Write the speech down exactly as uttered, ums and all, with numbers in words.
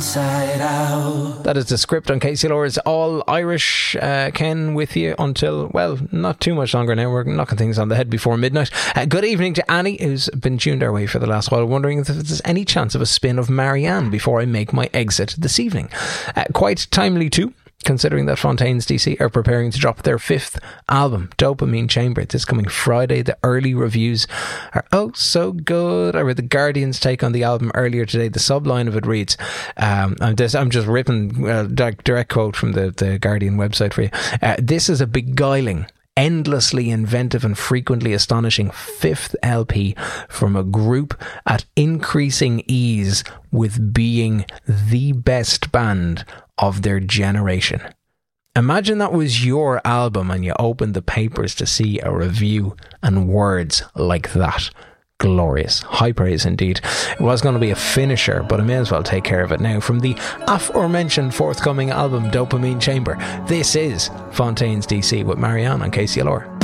inside out. That is the script on Casey Lore's All Irish. Uh, Ken with you until, well, not too much longer now. We're knocking things on the head before midnight. Uh, good evening to Annie, who's been tuned our way for the last while, wondering if there's any chance of a spin of Marianne before I make my exit this evening. Uh, quite timely too, considering that Fontaines D C are preparing to drop their fifth album, Dopamine Chamber, this coming Friday. The early reviews are oh so good. I read the Guardian's take on the album earlier today. The subline of it reads, um, I'm, just, I'm just ripping a direct quote from the, the Guardian website for you. Uh, this is a beguiling, endlessly inventive and frequently astonishing fifth L P from a group at increasing ease with being the best band of their generation. Imagine that was your album and you opened the papers to see a review and words like that. Glorious. High praise indeed. It was going to be a finisher, but I may as well take care of it now. From the aforementioned forthcoming album Dopamine Chamber, this is Fontaines D C with Marianne on K C L R.